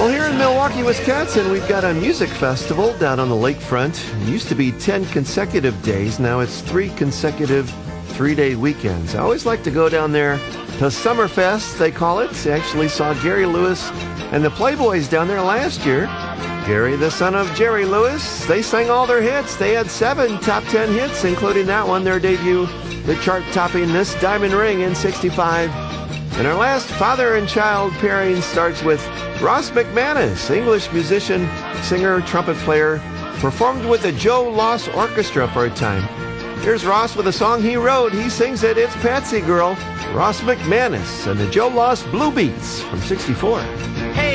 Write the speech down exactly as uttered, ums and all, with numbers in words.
Well, here in Milwaukee, Wisconsin, we've got a music festival down on the lakefront. It used to be ten consecutive days. Now it's three consecutive three-day weekends. I always like to go down there to Summerfest, they call it. I actually saw Gary Lewis and the Playboys down there last year. Gary, the son of Jerry Lewis, they sang all their hits. They had seven top ten hits, including that one, their debut, the chart-topping Miss Diamond Ring in sixty-five. And our last father and child pairing starts with Ross McManus, English musician, singer, trumpet player, performed with the Joe Loss Orchestra for a time. Here's Ross with a song he wrote. He sings it. It's Patsy Girl, Ross McManus and the Joe Loss Blue Beats from sixty-four.